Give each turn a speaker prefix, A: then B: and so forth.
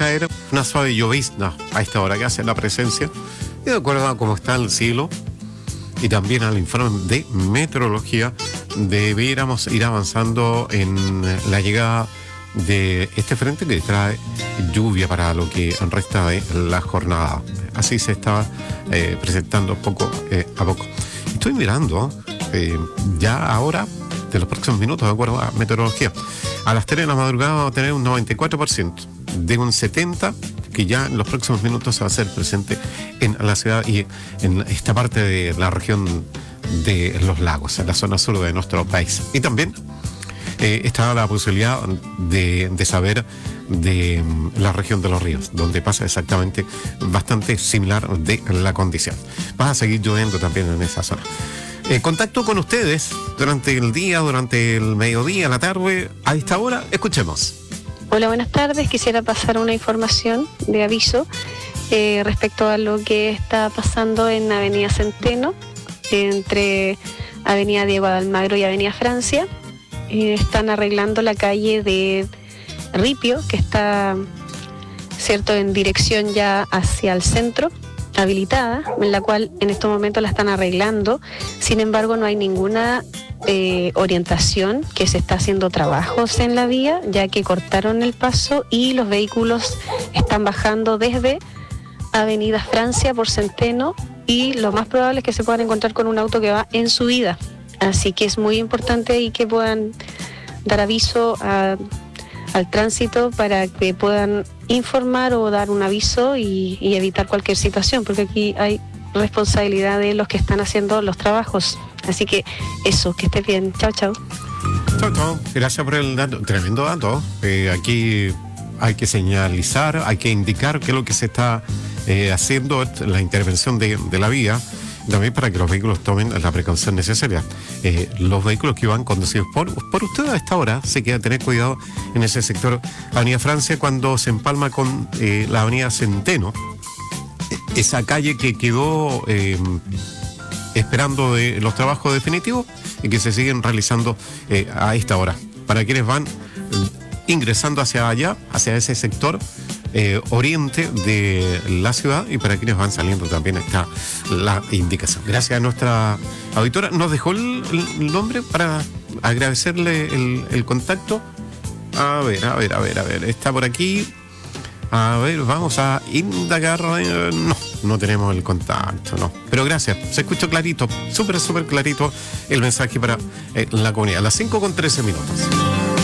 A: caer una suave llovizna a esta hora que hace la presencia. Y de acuerdo a cómo está el cielo y también al informe de meteorología, debiéramos ir avanzando en la llegada de este frente que trae lluvia para lo que resta de la jornada. Así se está presentando poco a poco. Estoy mirando ya ahora, de los próximos minutos, de acuerdo a meteorología, a las 3 de la madrugada vamos a tener un 94%, de un 70% que ya en los próximos minutos se va a hacer presente en la ciudad y en esta parte de la región de los lagos, en la zona sur de nuestro país. Y también está la posibilidad de saber de la región de los ríos, donde pasa exactamente bastante similar de la condición. Va a seguir lloviendo también en esa zona. Contacto con ustedes durante el día, durante el mediodía, la tarde, a esta hora, escuchemos.
B: Hola, buenas tardes. Quisiera pasar una información de aviso respecto a lo que está pasando en Avenida Centeno, entre Avenida Diego de Almagro y Avenida Francia. Están arreglando la calle de Ripio, que está, cierto, en dirección ya hacia el centro, habilitada, en la cual en estos momentos la están arreglando. Sin embargo, no hay ninguna orientación, que se está haciendo trabajos en la vía, ya que cortaron el paso y los vehículos están bajando desde Avenida Francia por Centeno, y lo más probable es que se puedan encontrar con un auto que va en subida. Así que es muy importante y que puedan dar aviso al tránsito para que puedan informar o dar un aviso y evitar cualquier situación, porque aquí hay responsabilidad de los que están haciendo los trabajos. Así que eso, que estés bien. Chao, chao.
A: Chao, chao. Gracias por el dato, tremendo dato. Aquí hay que señalizar, hay que indicar qué es lo que se está haciendo, la intervención de la vía, también para que los vehículos tomen la precaución necesaria. Los vehículos que van conducidos por usted a esta hora, se queda tener cuidado en ese sector Avenida Francia cuando se empalma con la Avenida Centeno, esa calle que quedó esperando de los trabajos definitivos y que se siguen realizando a esta hora. Para quienes van ingresando hacia allá, hacia ese sector oriente de la ciudad, y para quienes van saliendo también está la indicación. Gracias a nuestra auditora. Nos dejó el nombre para agradecerle el contacto. A ver, está por aquí. A ver, vamos a indagar. No tenemos el contacto, no. Pero gracias, se escuchó clarito, súper clarito el mensaje para la comunidad. A las 5:13.